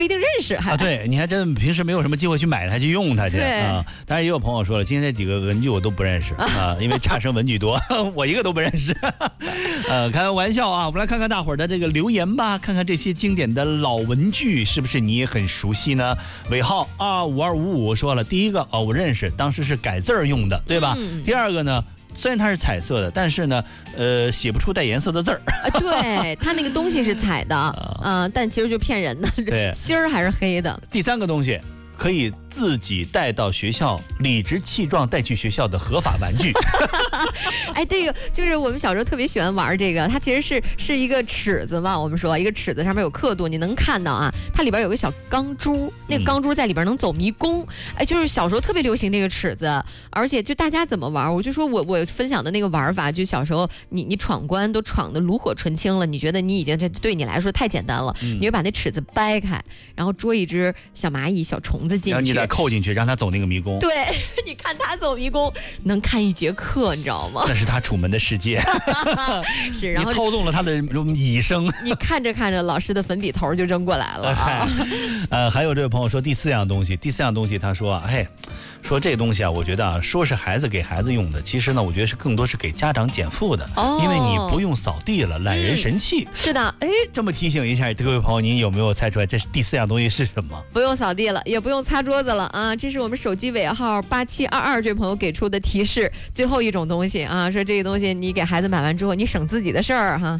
不一定认识还。 对，你还真平时没有什么机会去买它去用它去啊。 当然也有朋友说了，今天这几个文具我都不认识啊，因为差生文具多，我一个都不认识。开玩笑啊，我们来看看大伙儿的这个留言吧，看看这些经典的老文具是不是你也很熟悉呢？尾号5255说了，第一个我认识，当时是改字儿用的，对吧？第二个呢？虽然它是彩色的，但是呢，写不出带颜色的字儿。 对，它那个东西是彩的，但其实就骗人的， 对， 芯儿还是黑的。 第三个东西可以自己带到学校，理直气壮带去学校的合法玩具。 哎，这个就是我们小时候特别喜欢玩这个，它其实是一个尺子嘛，我们说一个尺子上面有刻度，你能看到啊，它里边有个小钢珠，那个钢珠在里边能走迷宫。哎，就是小时候特别流行那个尺子，而且就大家怎么玩，我就说我分享的那个玩法，就小时候你闯关都闯得炉火纯青了，你觉得你已经这对你来说太简单了，你就把那尺子掰开，然后捉一只小蚂蚁、小虫子进去， 然后你再扣进去，让它走那个迷宫。 对，你看它走迷宫，能看一节课，你知道吗？ 那是他楚门的世界。 是，然后你操纵了他的蚁生。 你看着看着，老师的粉笔头就扔过来了啊。 还有这位朋友说第四样东西，他说说这个东西啊，我觉得说是孩子给孩子用的，其实呢，我觉得是更多是给家长减负的，因为你不用扫地了，懒人神器。 是的， 这么提醒一下各位朋友，您有没有猜出来这是第四样东西是什么？ 不用扫地了，也不用擦桌子了啊！这是我们手机尾号8722这位朋友给出的提示，最后一种东西啊，说这个东西你给孩子买完之后，你省自己的事儿哈。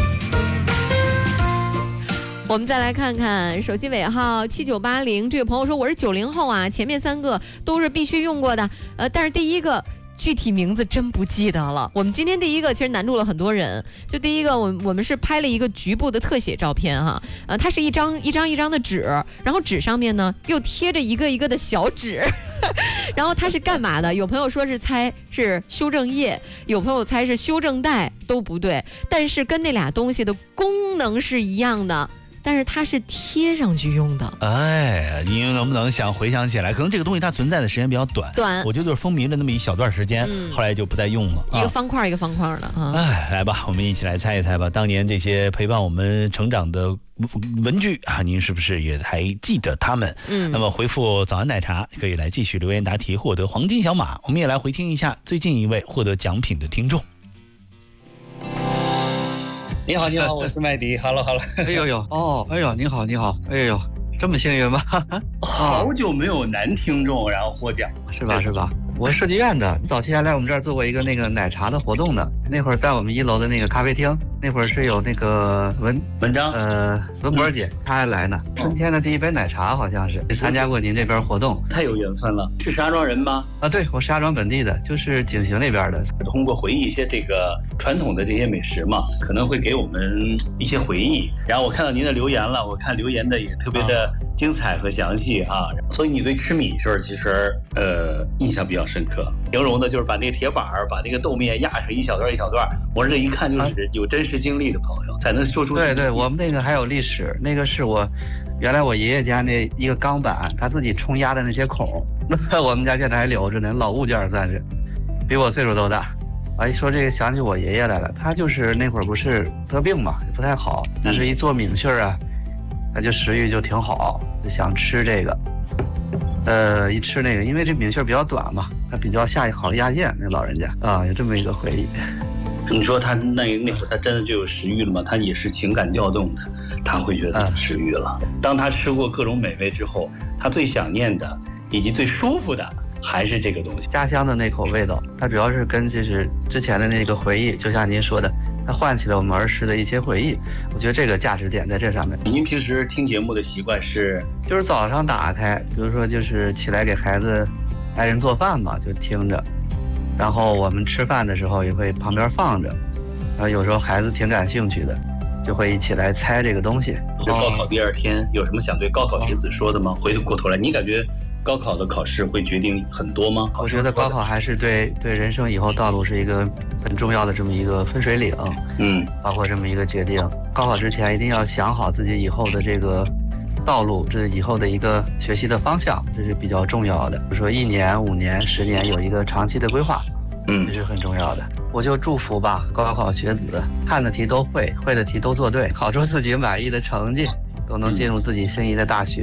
我们再来看看手机尾号7980这位朋友说，我是90后啊，前面3个都是必须用过的，但是第一个具体名字真不记得了。我们今天第一个其实难住了很多人，就第一个我们是拍了一个局部的特写照片哈，它是一张的纸，然后纸上面呢又贴着一个一个的小纸。然后它是干嘛的？有朋友说是猜是修正液，有朋友猜是修正带，都不对，但是跟那俩东西的功能是一样的。但是它是贴上去用的。 您能不能回想起来？可能这个东西它存在的时间比较短，我觉得就是风靡了那么一小段时间，后来就不再用了。 一个方块一个方块的啊。 来吧，我们一起来猜一猜吧。当年这些陪伴我们成长的文具啊，您是不是也还记得他们？那么回复早安奶茶可以来继续留言答题，获得黄金小马。我们也来回听一下最近一位获得奖品的听众。你好，我是麦迪。好了， 你好，这么幸运吗？ 好久没有男听众然后获奖， 是吧？我是设计院的，早期还来我们这儿做过一个那个奶茶的活动的。那会儿在我们1楼的那个咖啡厅，那会儿是有那个文章，文博姐她还来呢。春天的第一杯奶茶好像是参加过您这边活动， 太有缘分了。是石家庄人吗？ 对，我石家庄本地的，就是景行那边的。 通过回忆一些这个传统的这些美食嘛，可能会给我们一些回忆。然后我看到您的留言了，我看留言的也特别的精彩和详细啊。所以你对吃米事儿其实印象比较深刻。形容的就是把那个铁板把那个豆面压成一小段一小段，我说这一看就是有真实经历的朋友才能说出。 对，我们那个还有历史，那个是原来我爷爷家那一个钢板，他自己冲压的那些孔，我们家现在还留着呢，老物件算是，比我岁数都大。一说这个想起我爷爷来了，他就是那会儿不是得病嘛，也不太好，但是一做米杏啊，他就食欲就挺好，就想吃这个。一吃那个，因为这米杏比较短嘛，它比较好压咽，那老人家有这么一个回忆。 你说他那会儿他真的就有食欲了吗？他也是情感调动的，他会觉得他食欲了。当他吃过各种美味之后，他最想念的以及最舒服的还是这个东西， 家乡的那口味道。它主要是跟就是之前的那个回忆，就像您说的，它唤起了我们儿时的一些回忆。我觉得这个价值点在这上面。 您平时听节目的习惯是？ 就是早上打开，比如说就是起来给孩子爱人做饭嘛，就听着。然后我们吃饭的时候也会旁边放着，然后有时候孩子挺感兴趣的，就会一起来猜这个东西。 高考第2天有什么想对高考学子说的吗？回过头来，你感觉高考的考试会决定很多吗？ 我觉得高考还是对人生以后道路是一个很重要的这么一个分水岭，包括这么一个决定。高考之前一定要想好自己以后的这个道路，这是以后的一个学习的方向，这是比较重要的。比如说1年、5年、10年有一个长期的规划，这是很重要的。我就祝福吧，高考学子看的题都会，会的题都做对，考出自己满意的成绩，都能进入自己心仪的大学。